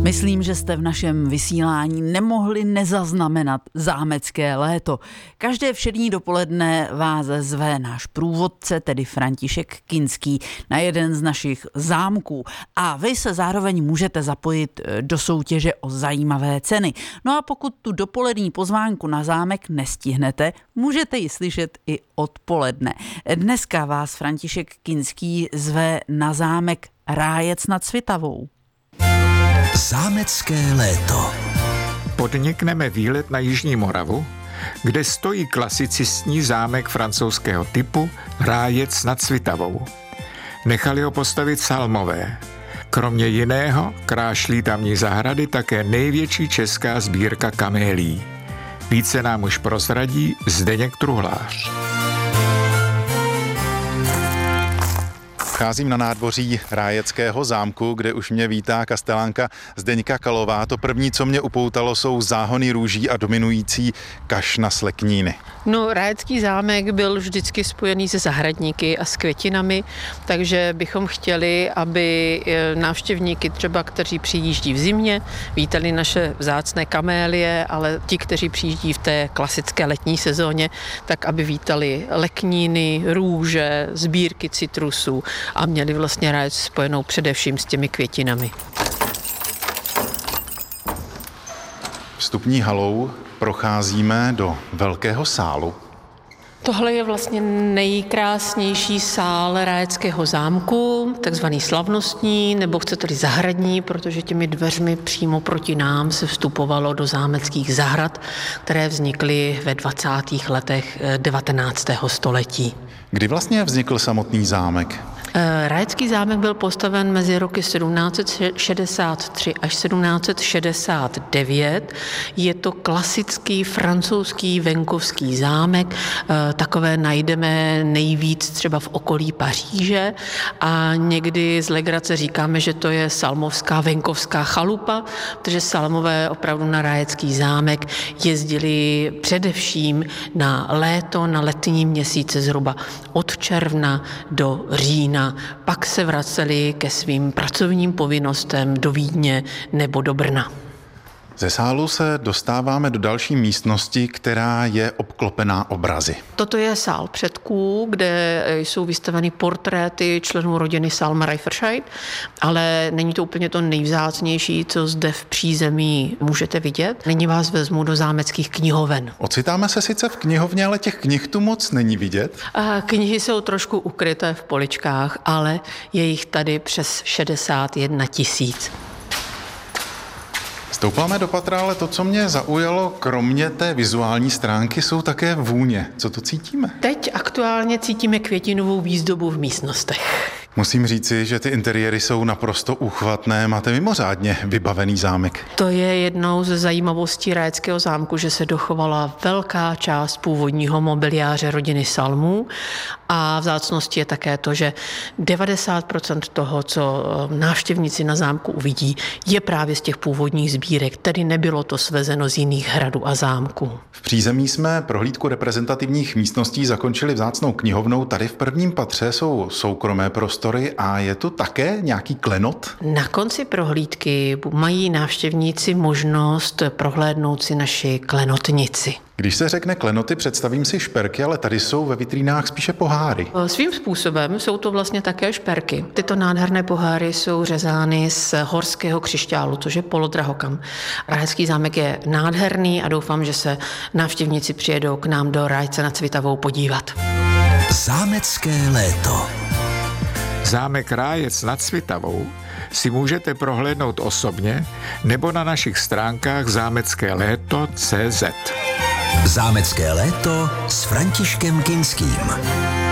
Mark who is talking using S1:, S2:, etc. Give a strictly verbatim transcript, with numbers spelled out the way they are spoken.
S1: Myslím, že jste v našem vysílání nemohli nezaznamenat zámecké léto. Každé všední dopoledne vás zve náš průvodce, tedy František Kinský, na jeden z našich zámků. A vy se zároveň můžete zapojit do soutěže o zajímavé ceny. No a pokud tu dopolední pozvánku na zámek nestihnete, můžete ji slyšet i odpoledne. Dneska vás František Kinský zve na zámek Rájec nad Svitavou.
S2: Zámecké léto.
S3: Podnikneme výlet na Jižní Moravu, kde stojí klasicistní zámek francouzského typu Rájec nad Svitavou. Nechali ho postavit Salmové. Kromě jiného krášlí tamní zahrady také největší česká sbírka kamélií. Více nám už prozradí Zdeněk Truhlář.
S4: Vcházím na nádvoří Rájeckého zámku, kde už mě vítá kastelánka Zdeňka Kalová. To první, co mě upoutalo, jsou záhony růží a dominující kašna slekníny.
S5: No, Rájecký zámek byl vždycky spojený se zahradníky a s květinami, takže bychom chtěli, aby návštěvníky třeba, kteří přijíždí v zimě, vítali naše vzácné kamélie, ale ti, kteří přijíždí v té klasické letní sezóně, tak aby vítali lekníny, růže, sbírky citrusů a měli vlastně Rájec spojenou především s těmi květinami.
S4: Vstupní halou procházíme do velkého sálu.
S5: Tohle je vlastně nejkrásnější sál Rájeckého zámku, takzvaný slavnostní, nebo chcete-li zahradní, protože těmi dveřmi přímo proti nám se vstupovalo do zámeckých zahrad, které vznikly ve dvacátých letech devatenáctého století.
S4: Kdy vlastně vznikl samotný zámek?
S5: Rájecký zámek byl postaven mezi roky sedmnáct set šedesát tři až sedmnáct set šedesát devět. Je to klasický francouzský venkovský zámek. Takové najdeme nejvíc třeba v okolí Paříže a někdy z legrace říkáme, že to je salmovská venkovská chalupa, protože Salmové opravdu na Rájecký zámek jezdili především na léto, na letní měsíce zhruba od června do října. Pak se vraceli ke svým pracovním povinnostem do Vídně nebo do Brna.
S4: Ze sálu se dostáváme do další místnosti, která je obklopená obrazy.
S5: Toto je sál předků, kde jsou vystaveny portréty členů rodiny Salm-Reiferscheid, ale není to úplně to nejvzácnější, co zde v přízemí můžete vidět. Nyní vás vezmu do zámeckých knihoven.
S4: Ocitáme se sice v knihovně, ale těch knih tu moc není vidět.
S5: A knihy jsou trošku ukryté v poličkách, ale je jich tady přes šedesát jedna tisíc.
S4: Stoupáme do patra, ale to, co mě zaujalo, kromě té vizuální stránky, jsou také vůně. Co to cítíme?
S5: Teď aktuálně cítíme květinovou výzdobu v místnostech.
S4: Musím říci, že ty interiéry jsou naprosto úchvatné. Máte mimořádně vybavený zámek.
S5: To je jednou ze zajímavostí Rájeckého zámku, že se dochovala velká část původního mobiliáře rodiny Salmů a vzácností je také to, že devadesát procent toho, co návštěvníci na zámku uvidí, je právě z těch původních sbírek, tedy nebylo to svezeno z jiných hradů a zámků.
S4: V přízemí jsme prohlídku reprezentativních místností zakončili vzácnou knihovnou. Tady v prvním patře jsou soukromé prostory a je tu také nějaký klenot?
S5: Na konci prohlídky mají návštěvníci možnost prohlédnout si naši klenotnici.
S4: Když se řekne klenoty, představím si šperky, ale tady jsou ve vitrínách spíše poháry.
S5: Svým způsobem jsou to vlastně také šperky. Tyto nádherné poháry jsou řezány z horského křišťálu, což je polodrahokam. Rájecký zámek je nádherný a doufám, že se návštěvníci přijedou k nám do Rájce nad Svitavou podívat.
S2: Zámecké léto.
S3: Zámek Rájec nad Svitavou si můžete prohlédnout osobně nebo na našich stránkách zámecké léto tečka cé zet.
S2: Zámecké léto s Františkem Kinským.